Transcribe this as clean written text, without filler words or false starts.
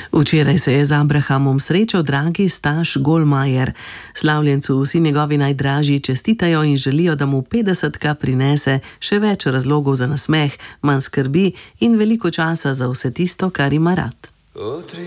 Včeraj se je z Abrahamom srečal dragi Staš Golmajer. Slavljencu vsi njegovi najdražji čestitajo in želijo, da mu 50 prinese še več razlogov za nasmeh, manj skrbi in veliko časa za vse tisto, kar ima rad.